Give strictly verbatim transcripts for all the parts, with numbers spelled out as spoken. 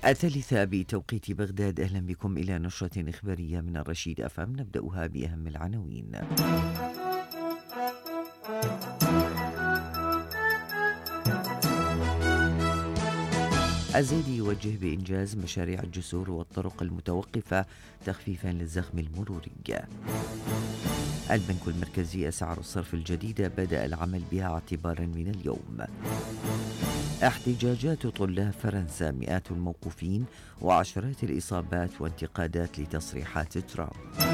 الثالثة بتوقيت بغداد. أهلا بكم إلى نشرة إخبارية من الرشيد أف أم، نبدأها بأهم العناوين. الزيدي يوجه بإنجاز مشاريع الجسور والطرق المتوقفة تخفيفا للزخم المروري. البنك المركزي أسعار الصرف الجديدة بدأ العمل بها اعتبارا من اليوم. احتجاجات طلاب فرنسا، مئات الموقوفين وعشرات الإصابات وانتقادات لتصريحات ترامب.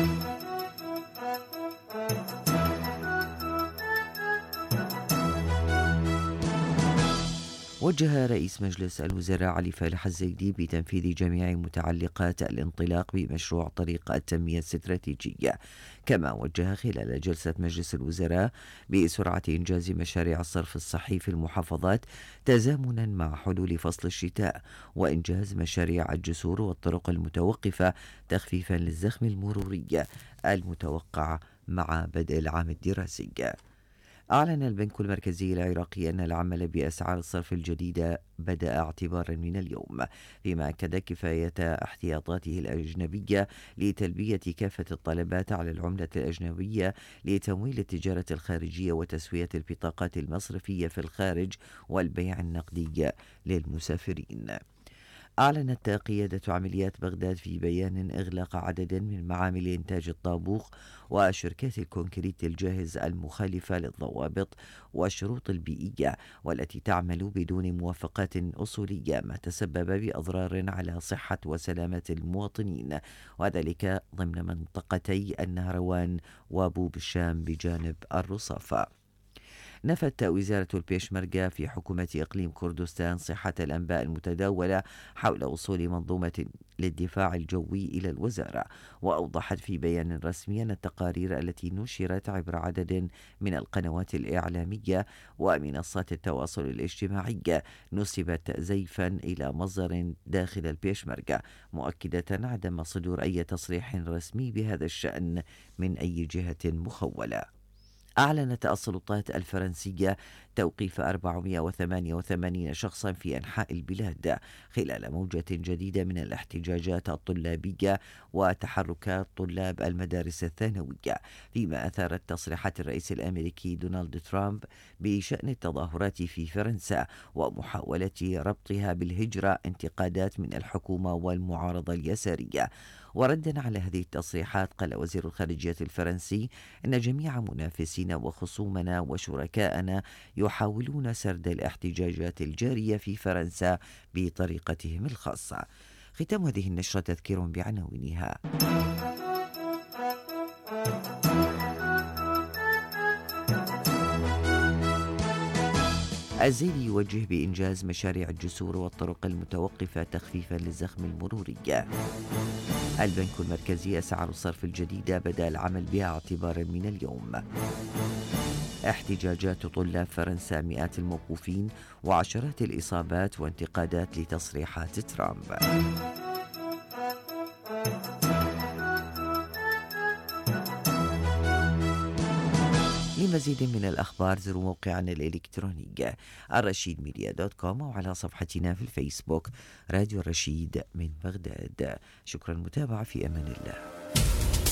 وجه رئيس مجلس الوزراء علي فالح الزيدي بتنفيذ جميع متعلقات الانطلاق بمشروع طريق التنمية الاستراتيجية، كما وجه خلال جلسة مجلس الوزراء بسرعة إنجاز مشاريع الصرف الصحي في المحافظات تزامنا مع حلول فصل الشتاء، وإنجاز مشاريع الجسور والطرق المتوقفة تخفيفا للزخم المروري المتوقع مع بدء العام الدراسي. أعلن البنك المركزي العراقي أن العمل بأسعار الصرف الجديدة بدأ اعتبارا من اليوم، فيما أكد كفاية احتياطاته الأجنبية لتلبية كافة الطلبات على العملة الأجنبية لتمويل التجارة الخارجية وتسوية البطاقات المصرفية في الخارج والبيع النقدي للمسافرين. أعلنت قيادة عمليات بغداد في بيان إغلاق عدد من معامل إنتاج الطابوق وشركات الكونكريت الجاهز المخالفة للضوابط والشروط البيئية والتي تعمل بدون موافقات أصولية، ما تسبب بأضرار على صحة وسلامة المواطنين، وذلك ضمن منطقتي النهروان وبوب الشام بجانب الرصافة. نفت وزارة البيشمركة في حكومة إقليم كردستان صحة الأنباء المتداولة حول وصول منظومة للدفاع الجوي إلى الوزارة، وأوضحت في بيان رسمي أن التقارير التي نشرت عبر عدد من القنوات الإعلامية ومنصات التواصل الاجتماعي نسبت زيفا إلى مصدر داخل البيشمركة، مؤكدة عدم صدور أي تصريح رسمي بهذا الشأن من أي جهة مخولة. أعلنت السلطات الفرنسية توقيف أربعمئة وثمانية وثمانين شخصا في أنحاء البلاد خلال موجة جديدة من الاحتجاجات الطلابية وتحركات طلاب المدارس الثانوية، فيما أثارت تصريحات الرئيس الأمريكي دونالد ترامب بشأن التظاهرات في فرنسا ومحاولة ربطها بالهجرة انتقادات من الحكومة والمعارضة اليسارية. وردا على هذه التصريحات قال وزير الخارجية الفرنسي إن جميع منافسينا وخصومنا وشركائنا يحاولون سرد الاحتجاجات الجارية في فرنسا بطريقتهم الخاصة. ختام هذه النشرة تذكير بعناوينها. الزيدي يوجه بإنجاز مشاريع الجسور والطرق المتوقفة تخفيفا للزخم المروري. البنك المركزي أسعار الصرف الجديدة بدأ العمل بها اعتبارا من اليوم. احتجاجات طلاب فرنسا، مئات الموقوفين وعشرات الإصابات وانتقادات لتصريحات ترامب. لمزيد من الأخبار زوروا موقعنا الإلكتروني الرشيد ميديا دوت كوم وعلى صفحتنا في الفيسبوك راديو الرشيد من بغداد. شكرا للمتابعة، في أمان الله.